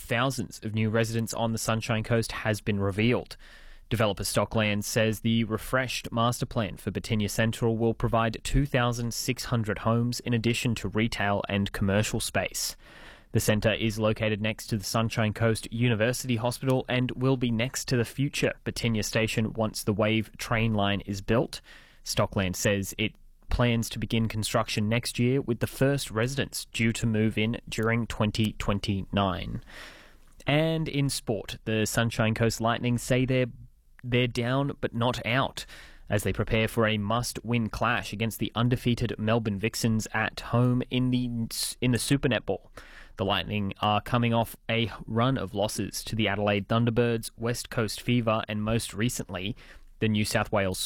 thousands of new residents on the Sunshine Coast has been revealed. Developer Stockland says the refreshed master plan for Botania Central will provide 2,600 homes in addition to retail and commercial space. The centre is located next to the Sunshine Coast University Hospital and will be next to the future Botania station once the Wave train line is built. Stockland says it plans to begin construction next year, with the first residents due to move in during 2029. And in sport, the Sunshine Coast Lightning say they're down but not out as they prepare for a must-win clash against the undefeated Melbourne Vixens at home in the Super Netball. The Lightning are coming off a run of losses to the Adelaide Thunderbirds, West Coast Fever, and most recently, the New South Wales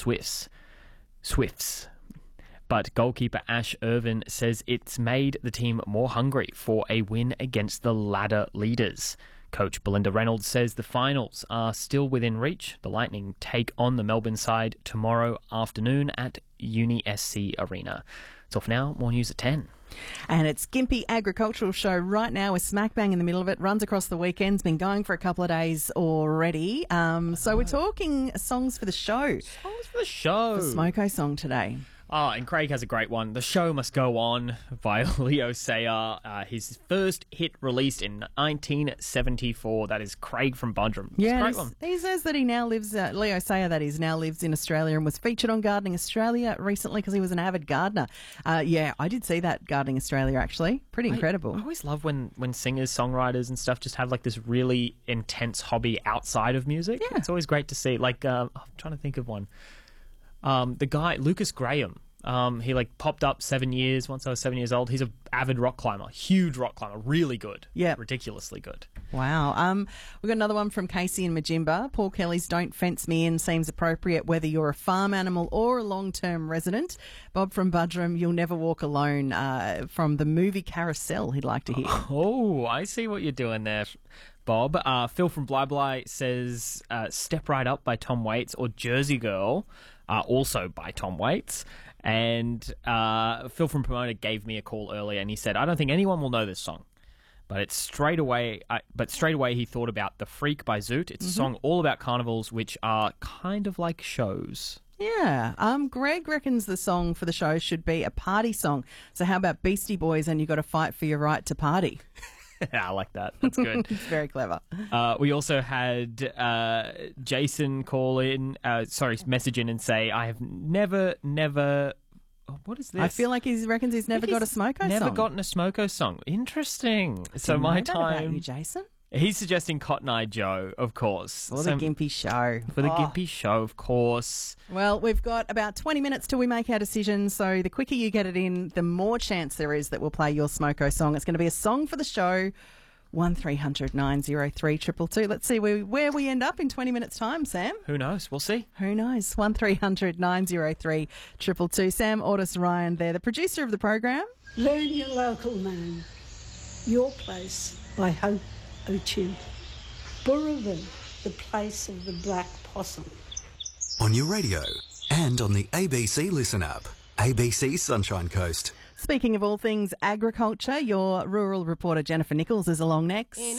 Swifts. But goalkeeper Ash Irvin says it's made the team more hungry for a win against the ladder leaders. Coach Belinda Reynolds says the finals are still within reach. The Lightning take on the Melbourne side tomorrow afternoon at Uni SC Arena. That's all for now. More news at 10. And it's Gympie Agricultural Show right now. We're smack bang in the middle of it. Runs across the weekend. It's been going for a couple of days already. So we're talking songs for the show. Songs for the show. The Smoko song today. Oh, and Craig has a great one. The Show Must Go On by Leo Sayer. His first hit released in 1974. That is Craig from Bundram. It's a great one. He says that he now lives, Leo Sayer, that is, now lives in Australia and was featured on Gardening Australia recently because he was an avid gardener. I did see that, Gardening Australia, actually. Pretty incredible. I always love when singers, songwriters and stuff just have like this really intense hobby outside of music. Yeah. It's always great to see. Like, I'm trying to think of one. The guy, Lucas Graham, he like popped up 7 years, once I was 7 years old. He's an avid rock climber, huge rock climber, really good. Yeah. Ridiculously good. Wow. We've got another one from Casey and Majimba. Paul Kelly's Don't Fence Me In seems appropriate whether you're a farm animal or a long-term resident. Bob from Budrum, You'll Never Walk Alone, from the movie Carousel, he'd like to hear. Oh, I see what you're doing there, Bob. Phil from Bly says Step Right Up by Tom Waits or Jersey Girl, also by Tom Waits. And Phil from Pomona gave me a call earlier and he said, I don't think anyone will know this song. But it's straight away he thought about The Freak by Zoot. It's a song all about carnivals, which are kind of like shows. Yeah. Greg reckons the song for the show should be a party song. So how about Beastie Boys and You Gotta Fight for Your Right to Party? I like that. That's good. It's very clever. We also had Jason message in and say, I have never... What is this? I feel like he reckons he's never got a Smoko song. Never gotten a Smoko song. Interesting. So my time... About you, Jason? He's suggesting Cotton Eye Joe, of course. For the Gympie Show. For the Gympie Show, of course. Well, we've got about 20 minutes till we make our decision, so the quicker you get it in, the more chance there is that we'll play your Smoko song. It's going to be a song for the show. 1300 903 222. Let's see where we end up in 20 minutes' time, Sam. Who knows? We'll see. Who knows? 1300 903 222. Sam Ortis Ryan there, the producer of the program. Learn your local name. Your Place by Hope O'Chew. Burrabil, the place of the black possum. On your radio and on the ABC Listen app. ABC Sunshine Coast. Speaking of all things agriculture, your rural reporter Jennifer Nichols is along next.